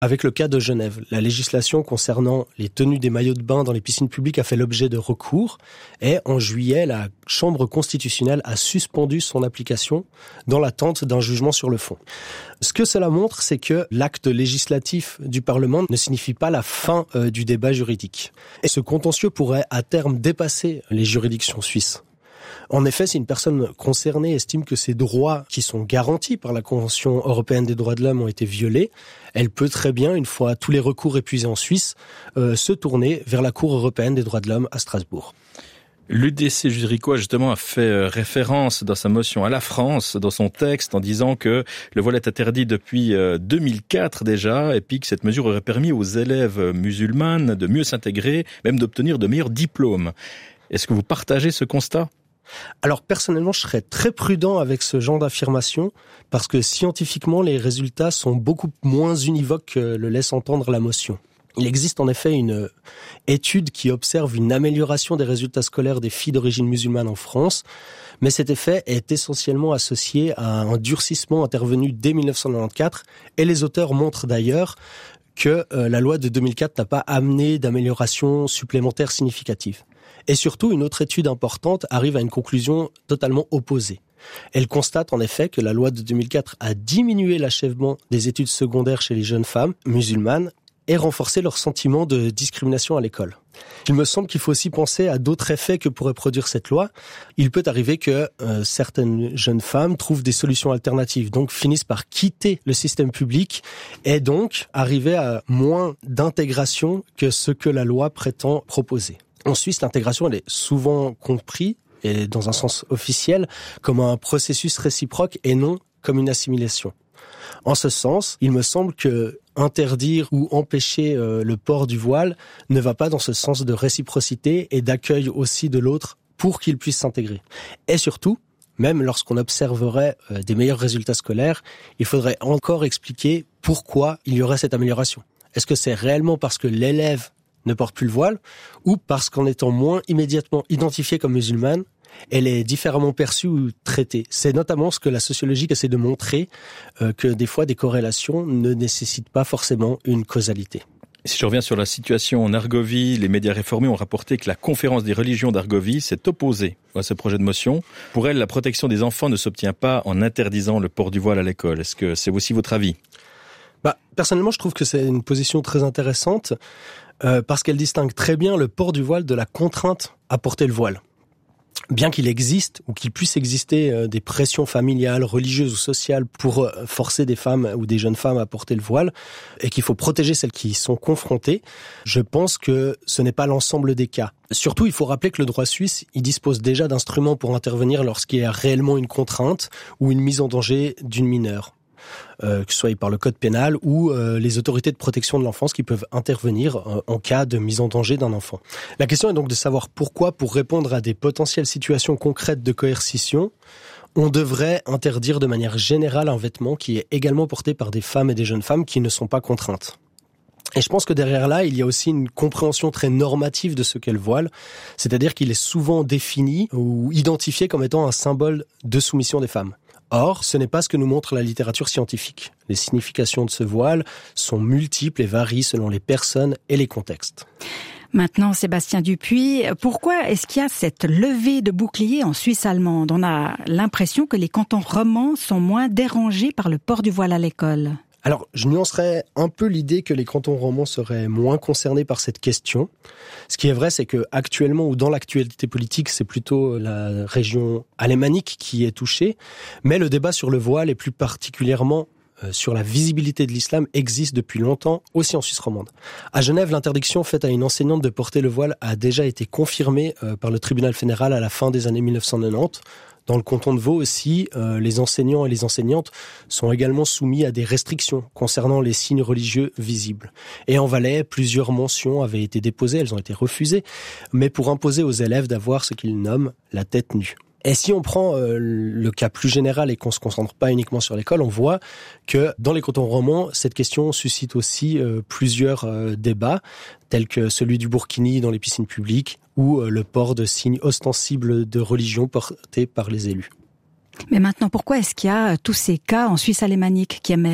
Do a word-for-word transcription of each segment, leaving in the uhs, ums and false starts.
Avec le cas de Genève, la législation concernant les tenues des maillots de bain dans les piscines publiques a fait l'objet de recours et en juillet, la Chambre constitutionnelle a suspendu son application dans l'attente d'un jugement sur le fond. Ce que cela montre, c'est que l'acte législatif du Parlement ne signifie pas la fin euh, du débat juridique. Et ce contentieux pourrait à terme dépasser les juridictions suisses. En effet, si une personne concernée estime que ses droits, qui sont garantis par la Convention européenne des droits de l'homme, ont été violés, elle peut très bien, une fois tous les recours épuisés en Suisse, euh, se tourner vers la Cour européenne des droits de l'homme à Strasbourg. L'U D C Juridico, justement, a fait référence dans sa motion à la France, dans son texte, en disant que le voile est interdit depuis deux mille quatre déjà, et puis que cette mesure aurait permis aux élèves musulmanes de mieux s'intégrer, même d'obtenir de meilleurs diplômes. Est-ce que vous partagez ce constat ? Alors personnellement, je serais très prudent avec ce genre d'affirmation parce que scientifiquement, les résultats sont beaucoup moins univoques que le laisse entendre la motion. Il existe en effet une étude qui observe une amélioration des résultats scolaires des filles d'origine musulmane en France, mais cet effet est essentiellement associé à un durcissement intervenu dès dix-neuf cent quatre-vingt-quatorze et les auteurs montrent d'ailleurs que euh, la loi de deux mille quatre n'a pas amené d'amélioration supplémentaire significative. Et surtout, une autre étude importante arrive à une conclusion totalement opposée. Elle constate en effet que la loi de deux mille quatre a diminué l'achèvement des études secondaires chez les jeunes femmes musulmanes et renforcé leur sentiment de discrimination à l'école. Il me semble qu'il faut aussi penser à d'autres effets que pourrait produire cette loi. Il peut arriver que euh, certaines jeunes femmes trouvent des solutions alternatives, donc finissent par quitter le système public et donc arriver à moins d'intégration que ce que la loi prétend proposer. En Suisse, l'intégration elle est souvent comprise, et dans un sens officiel, comme un processus réciproque et non comme une assimilation. En ce sens, il me semble que interdire ou empêcher euh, le port du voile ne va pas dans ce sens de réciprocité et d'accueil aussi de l'autre pour qu'il puisse s'intégrer. Et surtout, même lorsqu'on observerait euh, des meilleurs résultats scolaires, il faudrait encore expliquer pourquoi il y aurait cette amélioration. Est-ce que c'est réellement parce que l'élève ne porte plus le voile ou parce qu'en étant moins immédiatement identifiée comme musulmane, elle est différemment perçue ou traitée. C'est notamment ce que la sociologie essaie de montrer, euh, que des fois des corrélations ne nécessitent pas forcément une causalité. Si je reviens sur la situation en Argovie, les médias réformés ont rapporté que la conférence des religions d'Argovie s'est opposée à ce projet de motion. Pour elle, la protection des enfants ne s'obtient pas en interdisant le port du voile à l'école. Est-ce que c'est aussi votre avis ? Bah, personnellement, je trouve que c'est une position très intéressante euh, parce qu'elle distingue très bien le port du voile de la contrainte à porter le voile. Bien qu'il existe ou qu'il puisse exister euh, des pressions familiales, religieuses ou sociales pour euh, forcer des femmes ou des jeunes femmes à porter le voile et qu'il faut protéger celles qui y sont confrontées, je pense que ce n'est pas l'ensemble des cas. Surtout, il faut rappeler que le droit suisse, il dispose déjà d'instruments pour intervenir lorsqu'il y a réellement une contrainte ou une mise en danger d'une mineure. Euh, que ce soit par le code pénal ou euh, les autorités de protection de l'enfance qui peuvent intervenir euh, en cas de mise en danger d'un enfant. La question est donc de savoir pourquoi, pour répondre à des potentielles situations concrètes de coercition, on devrait interdire de manière générale un vêtement qui est également porté par des femmes et des jeunes femmes qui ne sont pas contraintes. Et je pense que derrière là, il y a aussi une compréhension très normative de ce qu'est le voile, c'est-à-dire qu'il est souvent défini ou identifié comme étant un symbole de soumission des femmes. Or, ce n'est pas ce que nous montre la littérature scientifique. Les significations de ce voile sont multiples et varient selon les personnes et les contextes. Maintenant, Sébastien Dupuis, pourquoi est-ce qu'il y a cette levée de bouclier en Suisse allemande ? On a l'impression que les cantons romans sont moins dérangés par le port du voile à l'école. Alors, je nuancerais un peu l'idée que les cantons romans seraient moins concernés par cette question. Ce qui est vrai, c'est que actuellement ou dans l'actualité politique, c'est plutôt la région alémanique qui est touchée. Mais le débat sur le voile et plus particulièrement euh, sur la visibilité de l'islam existe depuis longtemps, aussi en Suisse romande. À Genève, l'interdiction faite à une enseignante de porter le voile a déjà été confirmée euh, par le tribunal fédéral à la fin des années dix-neuf cent quatre-vingt-dix. Dans le canton de Vaud aussi, euh, les enseignants et les enseignantes sont également soumis à des restrictions concernant les signes religieux visibles. Et en Valais, plusieurs mentions avaient été déposées, elles ont été refusées, mais pour imposer aux élèves d'avoir ce qu'ils nomment la tête nue. Et si on prend euh, le cas plus général et qu'on se concentre pas uniquement sur l'école, on voit que dans les cantons romans, cette question suscite aussi euh, plusieurs euh, débats, tels que celui du burkini dans les piscines publiques ou euh, le port de signes ostensibles de religion portés par les élus. Mais maintenant, pourquoi est-ce qu'il y a tous ces cas en Suisse alémanique qui émergent ?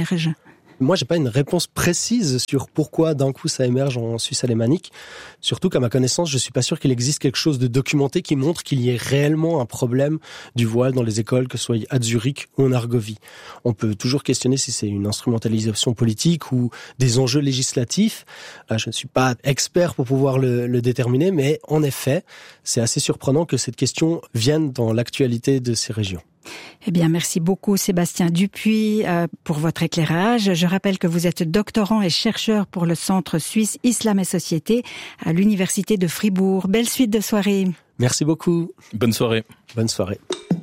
Moi, j'ai pas une réponse précise sur pourquoi d'un coup ça émerge en Suisse alémanique. Surtout qu'à ma connaissance, je suis pas sûr qu'il existe quelque chose de documenté qui montre qu'il y ait réellement un problème du voile dans les écoles, que ce soit à Zurich ou en Argovie. On peut toujours questionner si c'est une instrumentalisation politique ou des enjeux législatifs. Là, je ne suis pas expert pour pouvoir le, le déterminer, mais en effet, c'est assez surprenant que cette question vienne dans l'actualité de ces régions. Eh bien, merci beaucoup Sébastien Dupuis euh, pour votre éclairage. Je rappelle que vous êtes doctorant et chercheur pour le Centre suisse Islam et Société à l'Université de Fribourg. Belle suite de soirée. Merci beaucoup. Bonne soirée. Bonne soirée.